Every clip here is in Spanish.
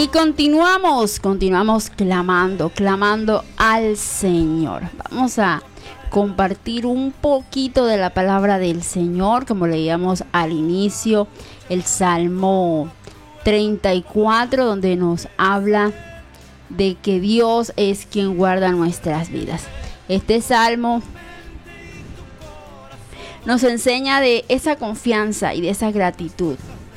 Y continuamos clamando al Señor. Vamos a compartir un poquito de la palabra del Señor, como leíamos al inicio, el Salmo 34, donde nos habla de que Dios es quien guarda nuestras vidas. Este salmo nos enseña de esa confianza y de esa gratitud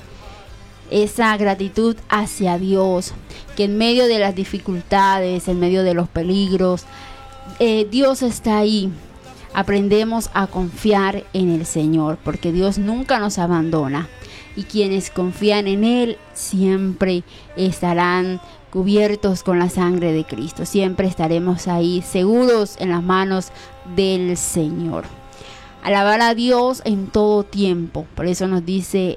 hacia Dios, que en medio de las dificultades, en medio de los peligros, Dios está ahí. Aprendemos a confiar en el Señor, porque Dios nunca nos abandona, y quienes confían en Él siempre estarán cubiertos con la sangre de Cristo. Siempre estaremos ahí seguros en las manos del Señor. Alabar a Dios en todo tiempo. Por eso nos dice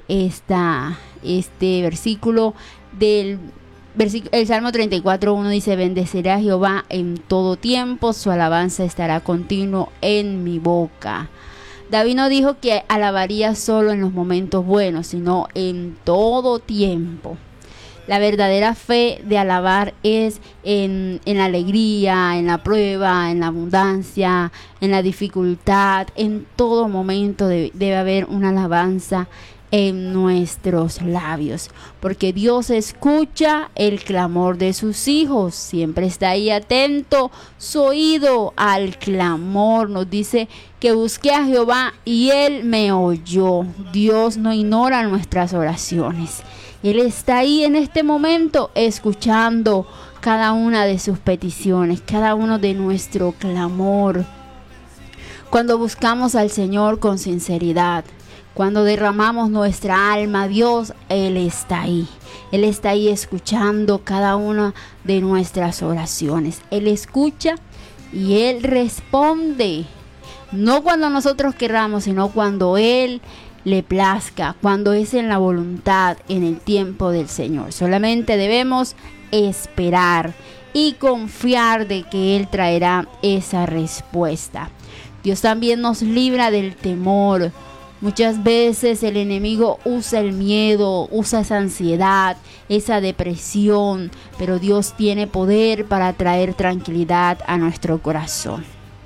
este versículo el Salmo 34:1 dice: bendeciré a Jehová en todo tiempo, su alabanza estará continuo en mi boca. David no dijo que alabaría solo en los momentos buenos, sino en todo tiempo. La verdadera fe de alabar es en la alegría, en la prueba, en la abundancia, en la dificultad. En todo momento debe haber una alabanza en nuestros labios, porque Dios escucha el clamor de sus hijos. Siempre está ahí atento su oído al clamor. Nos dice que busqué a Jehová y Él me oyó. Dios no ignora nuestras oraciones. Él está ahí en este momento escuchando cada una de sus peticiones, cada uno de nuestro clamor. Cuando buscamos al Señor con sinceridad, cuando derramamos nuestra alma a Dios, Él está ahí. Él está ahí escuchando cada una de nuestras oraciones. Él escucha y Él responde. No cuando nosotros querramos, sino cuando Él le plazca, cuando es en la voluntad, en el tiempo del Señor. Solamente debemos esperar y confiar de que Él traerá esa respuesta. Dios también nos libra del temor. Muchas veces el enemigo usa el miedo, usa esa ansiedad, esa depresión, pero Dios tiene poder para traer tranquilidad a nuestro corazón.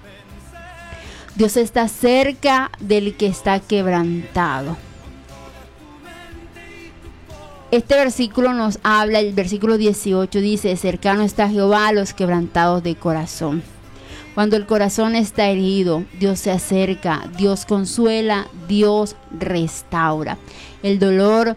Dios está cerca del que está quebrantado. Este versículo nos habla, el versículo 18 dice: cercano está Jehová a los quebrantados de corazón. Cuando el corazón está herido, Dios se acerca, Dios consuela, Dios restaura. El dolor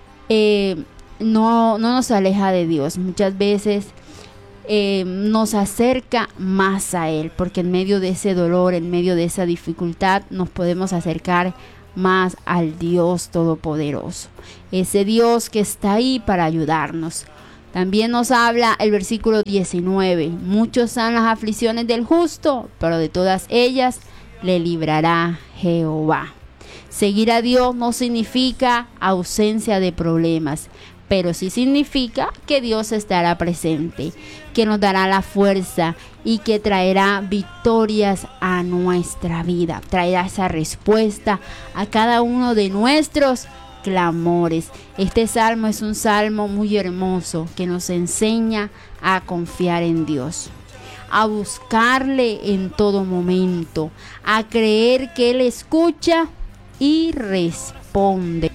no nos aleja de Dios. Muchas veces nos acerca más a Él, porque en medio de ese dolor, en medio de esa dificultad, nos podemos acercar más al Dios Todopoderoso, ese Dios que está ahí para ayudarnos. También nos habla el versículo 19: muchos son las aflicciones del justo, pero de todas ellas le librará Jehová. Seguir a Dios no significa ausencia de problemas, pero sí significa que Dios estará presente, que nos dará la fuerza y que traerá victorias a nuestra vida. Traerá esa respuesta a cada uno de nuestros clamores. Este salmo es un salmo muy hermoso que nos enseña a confiar en Dios, a buscarle en todo momento, a creer que Él escucha y responde.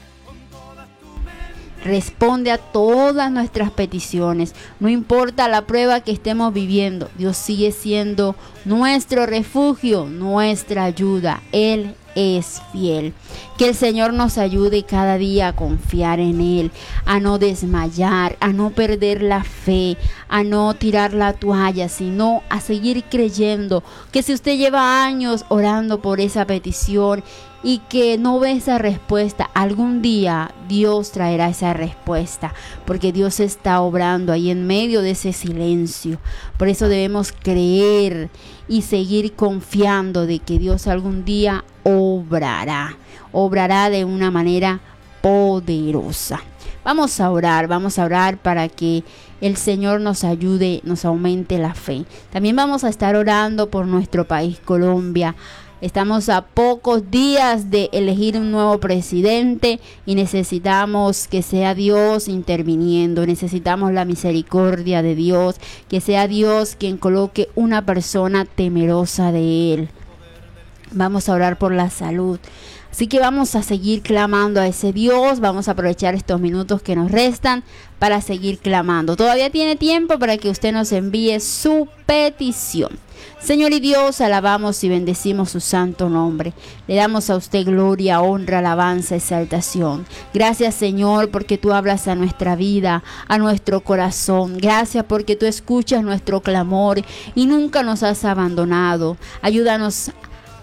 Responde a todas nuestras peticiones. No importa la prueba que estemos viviendo, Dios sigue siendo nuestro refugio, nuestra ayuda. Él es fiel. Que el Señor nos ayude cada día a confiar en Él, a no desmayar, a no perder la fe, a no tirar la toalla, sino a seguir creyendo que si usted lleva años orando por esa petición y que no ve esa respuesta, algún día Dios traerá esa respuesta, porque Dios está obrando ahí en medio de ese silencio. Por eso debemos creer y seguir confiando de que Dios algún día obrará de una manera poderosa. Vamos a orar para que el Señor nos ayude, nos aumente la fe. También vamos a estar orando por nuestro país, Colombia. Estamos a pocos días de elegir un nuevo presidente y necesitamos que sea Dios interviniendo. Necesitamos la misericordia de Dios, que sea Dios quien coloque una persona temerosa de Él. Vamos a orar por la salud. Así que vamos a seguir clamando a ese Dios. Vamos a aprovechar estos minutos que nos restan para seguir clamando. Todavía tiene tiempo para que usted nos envíe su petición. Señor y Dios, alabamos y bendecimos su santo nombre. Le damos a usted gloria, honra, alabanza, exaltación. Gracias, Señor, porque tú hablas a nuestra vida, a nuestro corazón. Gracias porque tú escuchas nuestro clamor y nunca nos has abandonado. Ayúdanos,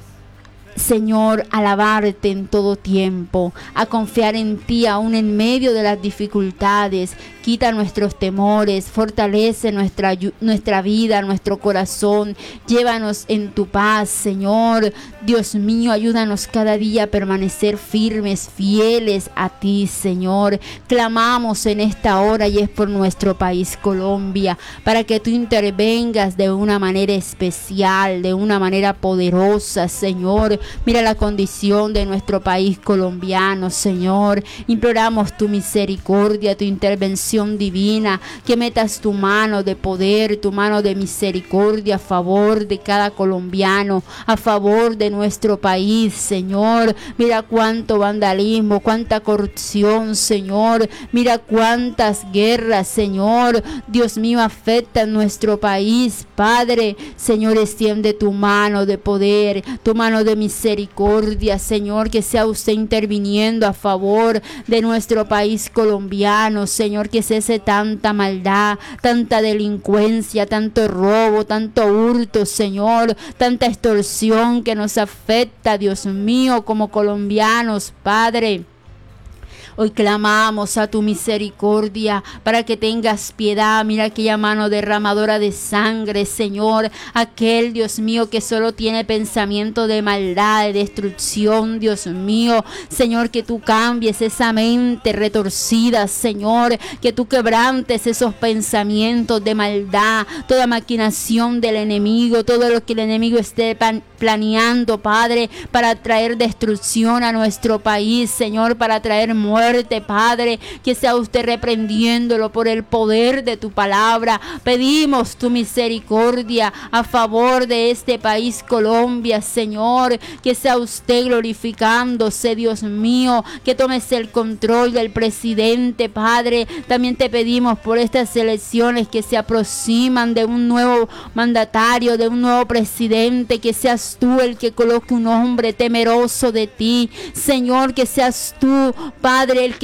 Señor, a alabarte en todo tiempo, a confiar en ti aún en medio de las dificultades. Quita nuestros temores, fortalece nuestra vida, nuestro corazón. Llévanos en tu paz, Señor. Dios mío, ayúdanos cada día a permanecer firmes, fieles a ti, Señor. Clamamos en esta hora y es por nuestro país, Colombia, para que tú intervengas de una manera especial, de una manera poderosa, Señor. Mira la condición de nuestro país colombiano, Señor. Imploramos tu misericordia, tu intervención divina, que metas tu mano de poder, tu mano de misericordia a favor de cada colombiano, a favor de nuestro país, Señor. Mira cuánto vandalismo, cuánta corrupción, Señor. Mira cuántas guerras, Señor. Dios mío, afectan nuestro país, Padre. Señor, extiende tu mano de poder, tu mano de misericordia, Señor, que sea usted interviniendo a favor de nuestro país colombiano, Señor, que cese tanta maldad, tanta delincuencia, tanto robo, tanto hurto, Señor, tanta extorsión que nos afecta, Dios mío, como colombianos, Padre. Hoy clamamos a tu misericordia para que tengas piedad. Mira aquella mano derramadora de sangre, Señor. Aquel, Dios mío, que solo tiene pensamiento de maldad, de destrucción, Dios mío. Señor, que tú cambies esa mente retorcida, Señor. Que tú quebrantes esos pensamientos de maldad, toda maquinación del enemigo, todo lo que el enemigo esté planeando, Padre, para traer destrucción a nuestro país, Señor, para traer muerte, Padre, que sea usted reprendiéndolo por el poder de tu palabra. Pedimos tu misericordia a favor de este país, Colombia, Señor, que sea usted glorificándose, Dios mío, que tomes el control del presidente, Padre. También te pedimos por estas elecciones que se aproximan de un nuevo mandatario, de un nuevo presidente, que seas tú el que coloque un hombre temeroso de ti, Señor, que seas tú, Padre, el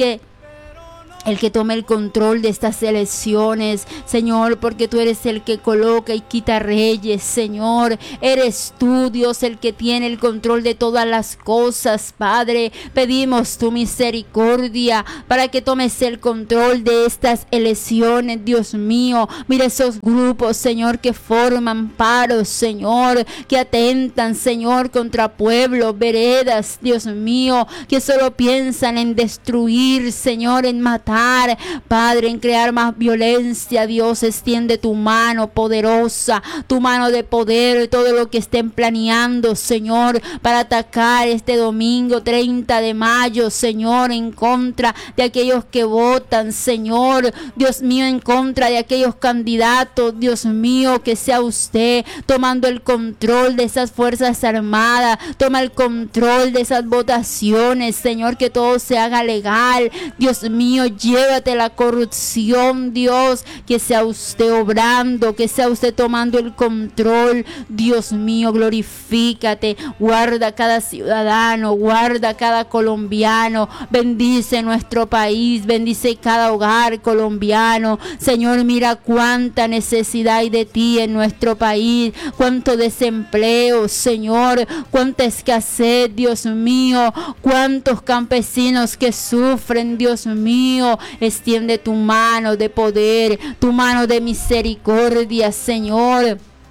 que tome el control de estas elecciones, Señor, porque tú eres el que coloca y quita reyes, Señor. Eres tú, Dios, el que tiene el control de todas las cosas, Padre. Pedimos tu misericordia para que tomes el control de estas elecciones, Dios mío. Mira esos grupos, Señor, que forman paros, Señor, que atentan, Señor, contra pueblos, veredas, Dios mío, que solo piensan en destruir, Señor, en matar, Padre, en crear más violencia. Dios, extiende tu mano poderosa, tu mano de poder, todo lo que estén planeando, Señor, para atacar este domingo 30 de mayo, Señor, en contra de aquellos que votan, Señor, Dios mío, en contra de aquellos candidatos, Dios mío, que sea usted tomando el control de esas fuerzas armadas, toma el control de esas votaciones, Señor, que todo se haga legal, Dios mío. Llévate la corrupción, Dios, que sea usted obrando, que sea usted tomando el control, Dios mío, glorifícate, guarda cada ciudadano, guarda cada colombiano, bendice nuestro país, bendice cada hogar colombiano, Señor. Mira cuánta necesidad hay de ti en nuestro país, cuánto desempleo, Señor, cuánta escasez, Dios mío, cuántos campesinos que sufren, Dios mío. Extiende tu mano de poder, tu mano de misericordia, Señor.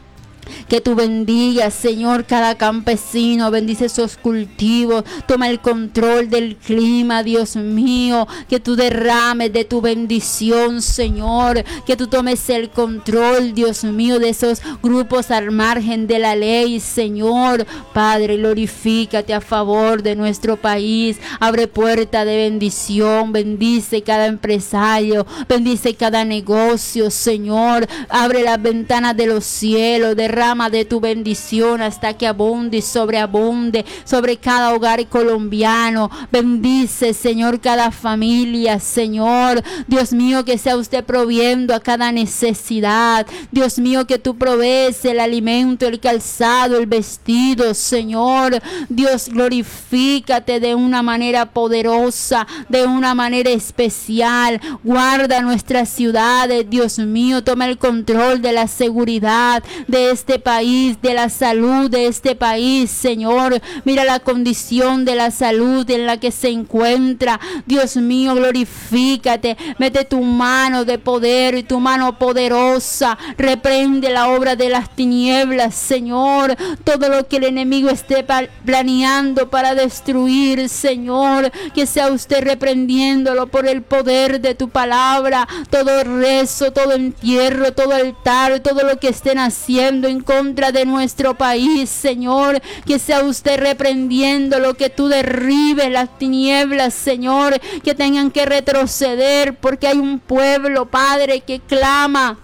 Que tú bendigas, Señor, cada campesino, bendice esos cultivos, toma el control del clima, Dios mío, que tú derrames de tu bendición, Señor, que tú tomes el control, Dios mío, de esos grupos al margen de la ley, Señor. Padre, glorifícate a favor de nuestro país, abre puerta de bendición, bendice cada empresario, bendice cada negocio, Señor, abre las ventanas de los cielos, derrama de tu bendición hasta que abunde y sobreabunde sobre cada hogar colombiano. Bendice, Señor, cada familia, Señor. Dios mío, que sea usted proviendo a cada necesidad. Dios mío, que tú provees el alimento, el calzado, el vestido, Señor. Dios, glorifícate de una manera poderosa, de una manera especial. Guarda nuestras ciudades, Dios mío. Toma el control de la seguridad de este país, de la salud de este país, Señor. Mira la condición de la salud en la que se encuentra. Dios mío, glorifícate. Mete tu mano de poder, tu mano poderosa. Reprende la obra de las tinieblas, Señor. Todo lo que el enemigo esté planeando para destruir, Señor, que sea usted reprendiéndolo por el poder de tu palabra. Todo rezo, todo entierro, todo altar, todo lo que estén haciendo en contra de nuestro país, Señor, que sea usted reprendiendo lo que tú derribes las tinieblas, Señor, que tengan que retroceder porque hay un pueblo, Padre, que clama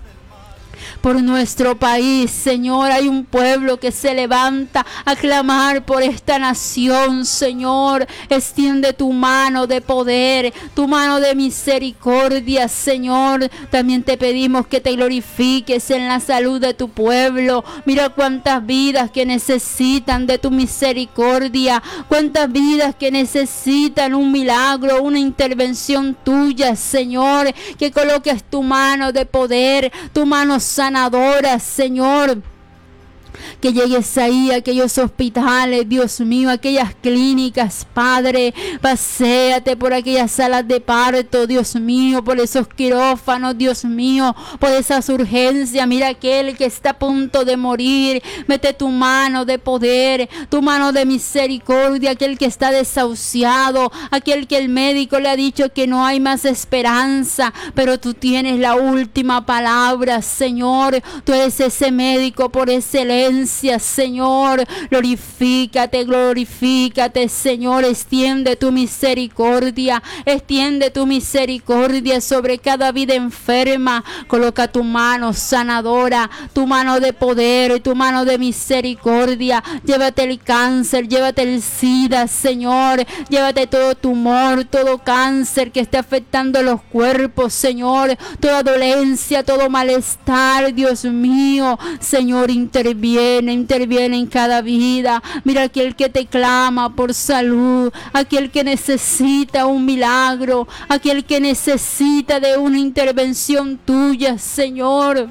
por nuestro país, Señor. Hay un pueblo que se levanta a clamar por esta nación, Señor. Extiende tu mano de poder, tu mano de misericordia, Señor. También te pedimos que te glorifiques en la salud de tu pueblo. Mira cuántas vidas que necesitan de tu misericordia, cuántas vidas que necesitan un milagro, una intervención tuya, Señor. Que coloques tu mano de poder, tu mano sanadora, Señor. Que llegues ahí a aquellos hospitales, Dios mío, aquellas clínicas, Padre. Paséate por aquellas salas de parto, Dios mío, por esos quirófanos, Dios mío, por esas urgencias. Mira aquel que está a punto de morir. Mete tu mano de poder, tu mano de misericordia, aquel que está desahuciado, aquel que el médico le ha dicho que no hay más esperanza, pero tú tienes la última palabra, Señor. Tú eres ese médico por excelencia, Señor. Glorifícate, glorifícate, Señor. Extiende tu misericordia, extiende tu misericordia sobre cada vida enferma. Coloca tu mano sanadora, tu mano de poder, tu mano de misericordia. Llévate el cáncer, llévate el SIDA, Señor. Llévate todo tumor, todo cáncer que esté afectando los cuerpos, Señor. Toda dolencia, todo malestar, Dios mío. Señor, interviene en cada vida. Mira aquel que te clama por salud, aquel que necesita un milagro, aquel que necesita de una intervención tuya, Señor.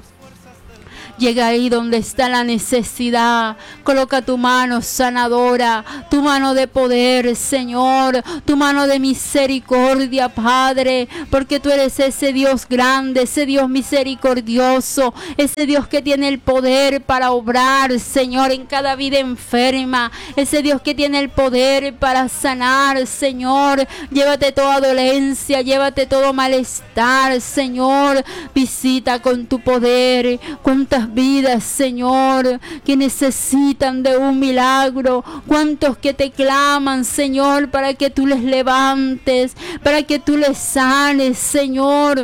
Llega ahí donde está la necesidad. Coloca tu mano sanadora, tu mano de poder, Señor, tu mano de misericordia, Padre, porque tú eres ese Dios grande, ese Dios misericordioso, ese Dios que tiene el poder para obrar, Señor, en cada vida enferma, ese Dios que tiene el poder para sanar, Señor. Llévate toda dolencia, llévate todo malestar, Señor. Visita con tu poder. ¿Cuántas vidas, Señor, que necesitan de un milagro? Cuántos que te claman, Señor, para que tú les levantes, para que tú les sanes, Señor.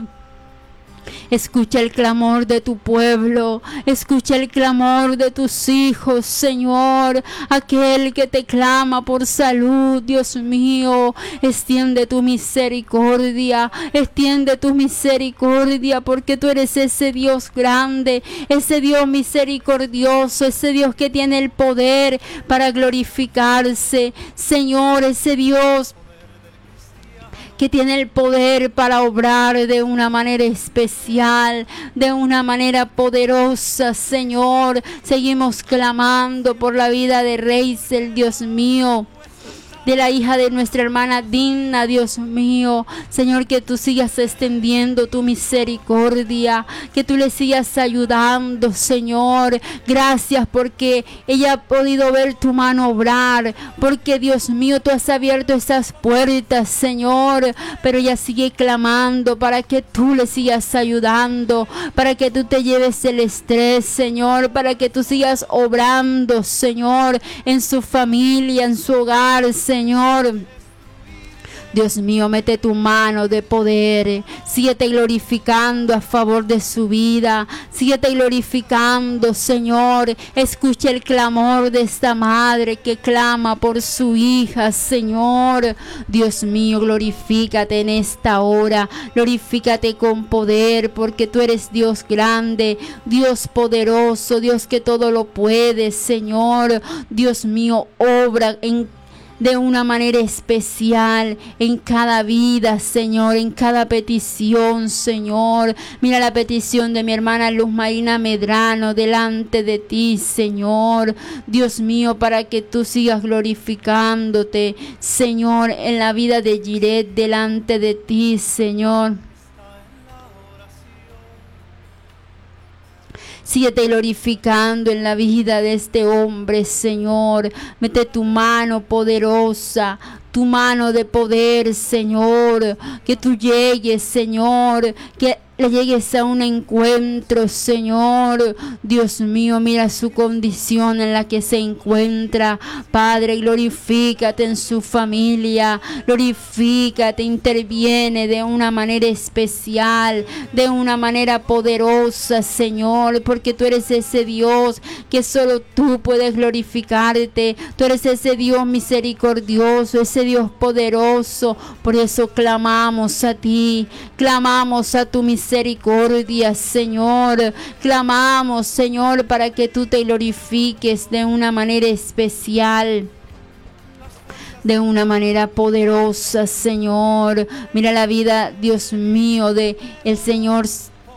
Escucha el clamor de tu pueblo, escucha el clamor de tus hijos, Señor. Aquel que te clama por salud, Dios mío, extiende tu misericordia, porque tú eres ese Dios grande, ese Dios misericordioso, ese Dios que tiene el poder para glorificarse, Señor, ese Dios que tiene el poder para obrar de una manera especial, de una manera poderosa, Señor. Seguimos clamando por la vida de Reisel, Dios mío. de la hija de nuestra hermana Dina, Dios mío. Señor, que tú sigas extendiendo tu misericordia, que tú le sigas ayudando, Señor. Gracias porque ella ha podido ver tu mano obrar, porque Dios mío, tú has abierto esas puertas, Señor, pero ella sigue clamando para que tú le sigas ayudando, para que tú te lleves el estrés, Señor, para que tú sigas obrando, Señor, en su familia, en su hogar, Señor. Dios mío, mete tu mano de poder, síguete glorificando a favor de su vida, síguete glorificando, Señor. Escucha el clamor de esta madre que clama por su hija, Señor. Dios mío, glorifícate en esta hora, glorifícate con poder, porque tú eres Dios grande, Dios poderoso, Dios que todo lo puede, Señor. Dios mío, obra de una manera especial en cada vida, Señor, en cada petición, Señor. Mira la petición de mi hermana Luz Marina Medrano delante de ti, Señor. Dios mío, para que tú sigas glorificándote, Señor, en la vida de Giret delante de ti, Señor. Síguete glorificando en la vida de este hombre, Señor. Mete tu mano poderosa, tu mano de poder, Señor. Que tú llegues, Señor. Que le llegues a un encuentro, Señor. Dios mío, mira su condición en la que se encuentra. Padre, glorifícate en su familia. Glorifícate, interviene de una manera especial, de una manera poderosa, Señor, porque tú eres ese Dios que solo tú puedes glorificarte. Tú eres ese Dios misericordioso, ese Dios poderoso. Por eso clamamos a ti, clamamos a tu misericordia, Señor. Clamamos, Señor, para que tú te glorifiques de una manera especial, de una manera poderosa, Señor. Mira la vida, Dios mío, de el Señor.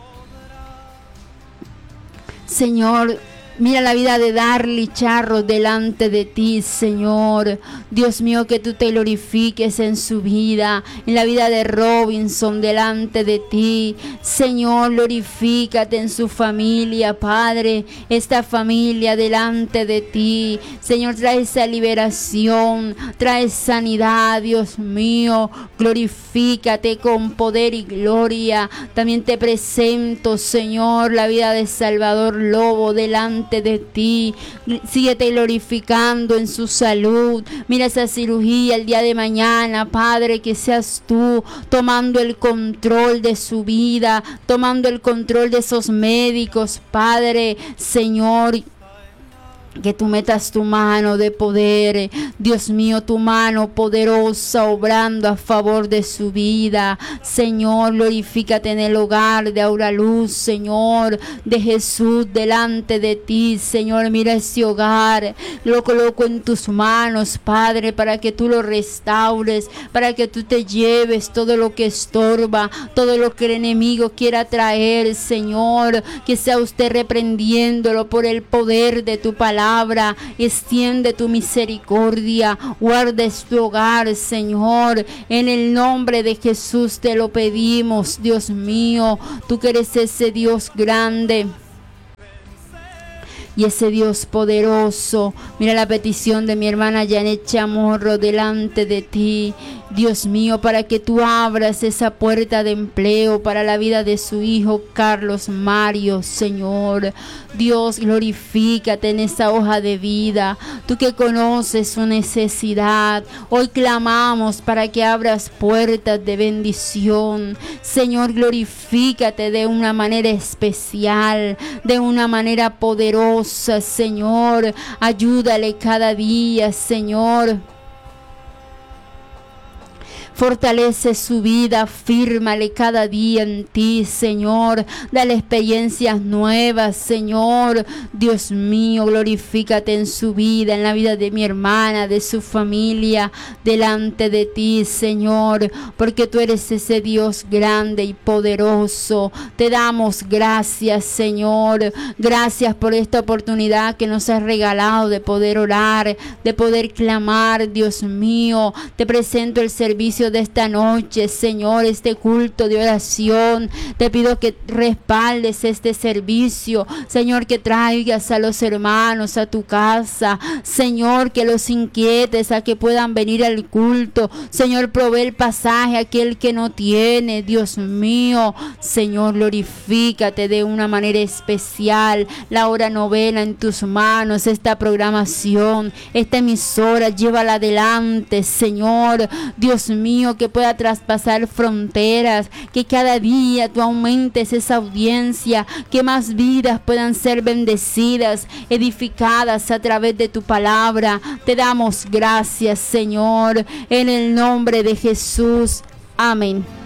Señor, mira la vida de Darly Charro delante de ti, Señor. Dios mío, que tú te glorifiques en su vida, en la vida de Robinson delante de ti. Señor, glorifícate en su familia, Padre. Esta familia delante de ti. Señor, trae esa liberación, trae sanidad, Dios mío. Glorifícate con poder y gloria. También te presento, Señor, la vida de Salvador Lobo delante de ti. Síguete glorificando en su salud. Mira esa cirugía el día de mañana, Padre, que seas tú tomando el control de su vida, tomando el control de esos médicos, Padre, Señor. Que tú metas tu mano de poder, Dios mío, tu mano poderosa obrando a favor de su vida. Señor, glorifícate en el hogar de Aura Luz, Señor, de Jesús delante de ti, Señor. Mira ese hogar, lo coloco en tus manos, Padre, para que tú lo restaures, para que tú te lleves todo lo que estorba, todo lo que el enemigo quiera traer, Señor. Que sea usted reprendiéndolo por el poder de tu palabra. Extiende tu misericordia, guarda tu hogar, Señor. En el nombre de Jesús te lo pedimos, Dios mío. Tú que eres ese Dios grande y ese Dios poderoso. Mira la petición de mi hermana Janet Chamorro delante de ti, Dios mío, para que tú abras esa puerta de empleo para la vida de su hijo Carlos Mario, Señor. Dios, glorifícate en esa hoja de vida. Tú que conoces su necesidad, hoy clamamos para que abras puertas de bendición. Señor, glorifícate de una manera especial, de una manera poderosa, Señor. Ayúdale cada día, Señor. Fortalece su vida, fírmale cada día en ti, Señor. Dale experiencias nuevas, Señor. Dios mío, glorifícate en su vida, en la vida de mi hermana, de su familia, delante de ti, Señor, porque tú eres ese Dios grande y poderoso. Te damos gracias, Señor. Gracias por esta oportunidad que nos has regalado de poder orar, de poder clamar, Dios mío. Te presento el servicio de esta noche, Señor, este culto de oración. Te pido que respaldes este servicio, Señor, que traigas a los hermanos a tu casa, Señor, que los inquietes a que puedan venir al culto. Señor, provee el pasaje a aquel que no tiene, Dios mío. Señor, glorifícate de una manera especial. La hora novena en tus manos, esta programación, esta emisora, llévala adelante, Señor. Dios mío, que pueda traspasar fronteras, que cada día tú aumentes esa audiencia, que más vidas puedan ser bendecidas, edificadas a través de tu palabra. Te damos gracias, Señor, en el nombre de Jesús. Amén.